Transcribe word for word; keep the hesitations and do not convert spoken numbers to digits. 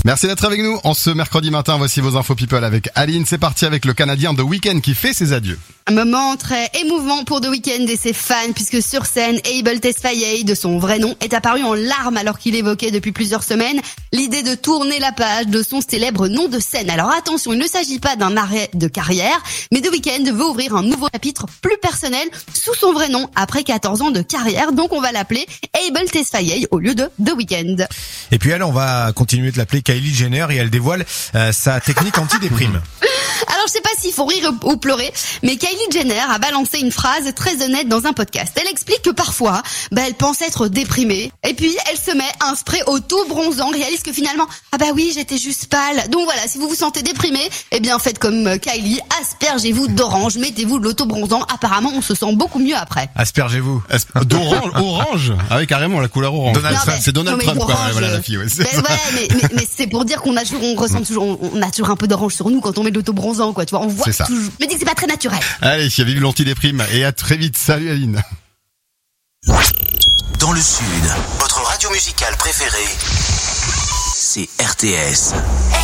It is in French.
Merci d'être avec nous. En ce mercredi matin, voici vos infos people avec Aline. C'est parti avec le Canadien The Weeknd qui fait ses adieux. Un moment très émouvant pour The Weeknd et ses fans, puisque sur scène, Abel Tesfaye, de son vrai nom, est apparu en larmes alors qu'il évoquait depuis plusieurs semaines l'idée de tourner la page de son célèbre nom de scène. Alors attention, il ne s'agit pas d'un arrêt de carrière, mais The Weeknd veut ouvrir un nouveau chapitre plus personnel sous son vrai nom après quatorze ans de carrière. Donc on va l'appeler Abel Tesfaye au lieu de The Weeknd. Et puis elle, on va continuer de l'appeler Kylie Jenner et elle dévoile euh, sa technique anti-déprime. Alors je sais pas s'il faut rire ou pleurer, mais Kylie Jenner a balancé une phrase très honnête dans un podcast. Elle explique que parfois, bah elle pense être déprimée, et puis elle se met un spray auto-bronzant, réalise que finalement, ah bah oui, j'étais juste pâle. Donc voilà, si vous vous sentez déprimé, eh bien faites comme Kylie, aspergez-vous d'orange, mettez-vous de l'auto-bronzant. Apparemment, on se sent beaucoup mieux après. Aspergez-vous. Asper- D'orange, orange. Ah oui, carrément, la couleur orange. Donald Non, Trump. mais- C'est Donald non, mais Trump, quoi. d'orange, Voilà la fille, ouais. C'est Ben ça. ouais, mais, mais, mais c'est pour dire qu'on a toujours, on ressent toujours, on a toujours un peu d'orange sur nous quand on met de l'auto-bronzant, quoi. Tu vois, on voit C'est ça. toujours. Mais dis que c'est pas très naturel. Allez, vive l'antidéprime et à très vite. Salut Aline. Dans le Sud, votre radio musicale préférée, c'est R T S.